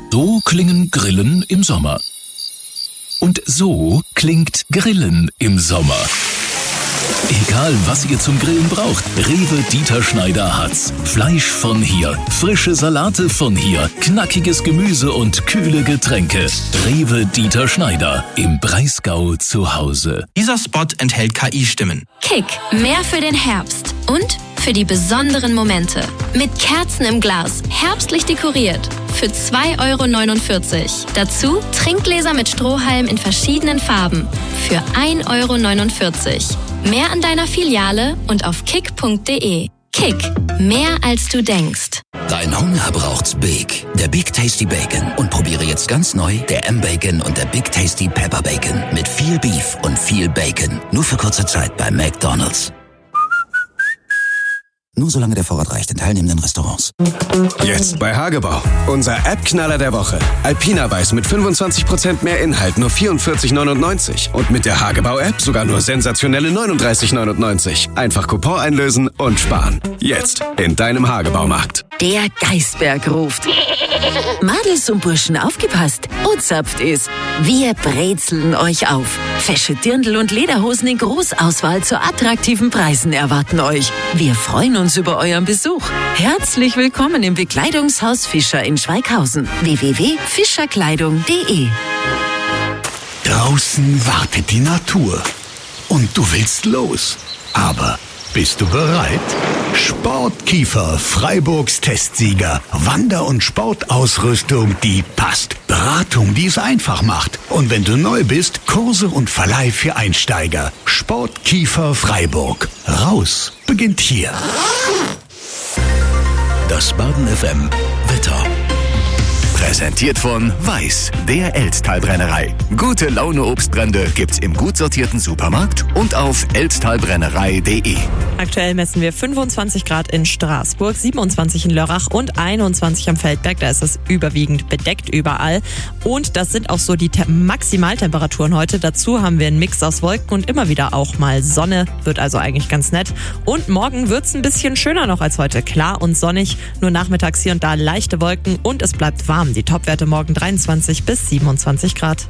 So klingen Grillen im Sommer. Und so klingt Grillen im Sommer. Egal, was ihr zum Grillen braucht, Rewe Dieter Schneider hat's. Fleisch von hier, frische Salate von hier, knackiges Gemüse und kühle Getränke. Rewe Dieter Schneider, im Breisgau zu Hause. Dieser Spot enthält KI-Stimmen. Kick, mehr für den Herbst und für die besonderen Momente. Mit Kerzen im Glas, herbstlich dekoriert. Für 2,49 €. Dazu Trinkgläser mit Strohhalm in verschiedenen Farben. Für 1,49 €. Mehr an deiner Filiale und auf kick.de. Kick, mehr als du denkst. Dein Hunger braucht's Big. Der Big Tasty Bacon. Und probiere jetzt ganz neu der M-Bacon und der Big Tasty Pepper Bacon. Mit viel Beef und viel Bacon. Nur für kurze Zeit bei McDonald's. Nur solange der Vorrat reicht in teilnehmenden Restaurants. Jetzt bei Hagebau. Unser App-Knaller der Woche. Alpina Weiß mit 25% mehr Inhalt, nur 44,99. Und mit der Hagebau-App sogar nur sensationelle 39,99. Einfach Coupon einlösen und sparen. Jetzt in deinem Hagebaumarkt. Der Geisberg ruft. Madels und Burschen, aufgepasst. Ozapft ist. Wir brezeln euch auf. Fesche Dirndl und Lederhosen in Großauswahl zu attraktiven Preisen erwarten euch. Wir freuen uns über euren Besuch. Herzlich willkommen im Bekleidungshaus Fischer in Schweighausen. www.fischerkleidung.de. Draußen wartet die Natur. Und du willst los. Aber bist du bereit? Sportkiefer, Freiburgs Testsieger. Wander- und Sportausrüstung, die passt. Beratung, die es einfach macht. Und wenn du neu bist, Kurse und Verleih für Einsteiger. Sportkiefer Freiburg. Raus beginnt hier. Das Baden FM Wetter. Präsentiert von Weiß, der Elztal-Brennerei. Gute Laune Obstbrände gibt's im gut sortierten Supermarkt und auf elztalbrennerei.de. Aktuell messen wir 25 Grad in Straßburg, 27 in Lörrach und 21 am Feldberg. Da ist es überwiegend bedeckt überall. Und das sind auch so die Maximaltemperaturen heute. Dazu haben wir einen Mix aus Wolken und immer wieder auch mal Sonne. Wird also eigentlich ganz nett. Und morgen wird's ein bisschen schöner noch als heute. Klar und sonnig, nur nachmittags hier und da leichte Wolken und es bleibt warm. Die Topwerte morgen 23 bis 27 Grad.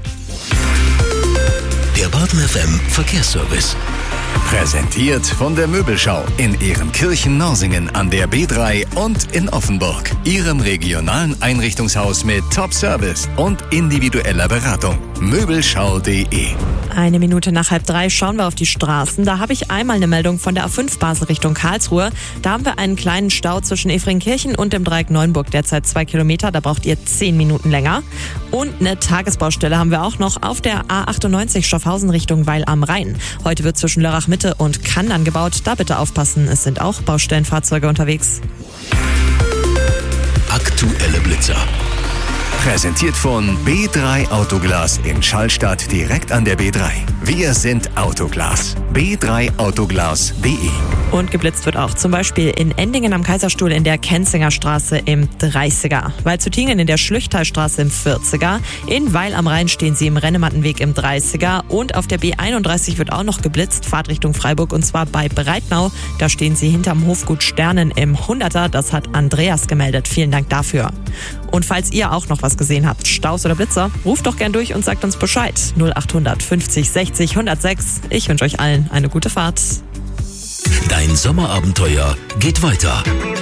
Der Baden FM Verkehrsservice. Präsentiert von der Möbelschau in Ehrenkirchen-Norsingen an der B3 und in Offenburg. Ihrem regionalen Einrichtungshaus mit Top-Service und individueller Beratung. Möbelschau.de. 1 Minute nach 2:30 schauen wir auf die Straßen. Da habe ich einmal eine Meldung von der A5 Basel Richtung Karlsruhe. Da haben wir einen kleinen Stau zwischen Efringkirchen und dem Dreieck Neuenburg, derzeit 2 Kilometer. Da braucht ihr 10 Minuten länger. Und eine Tagesbaustelle haben wir auch noch auf der A98 Schaffhausen Richtung Weil am Rhein. Heute wird zwischen Lörrach Mitte und Kandern gebaut. Da bitte aufpassen, es sind auch Baustellenfahrzeuge unterwegs. Aktuelle Blitzer. Präsentiert von B3 Autoglas in Schallstadt direkt an der B3. Wir sind Autoglas. b3autoglas.de. Und geblitzt wird auch zum Beispiel in Endingen am Kaiserstuhl in der Kenzinger Straße im 30er. Waldshutingen in der Schlüchtalstraße im 40er. In Weil am Rhein stehen sie im Rennemattenweg im 30er. Und auf der B31 wird auch noch geblitzt, Fahrt Richtung Freiburg und zwar bei Breitnau. Da stehen sie hinterm Hofgut Sternen im 100er. Das hat Andreas gemeldet. Vielen Dank dafür. Und falls ihr auch noch was gesehen habt, Staus oder Blitzer, ruft doch gern durch und sagt uns Bescheid. 0800 50 60 106. Ich wünsche euch allen eine gute Fahrt. Dein Sommerabenteuer geht weiter.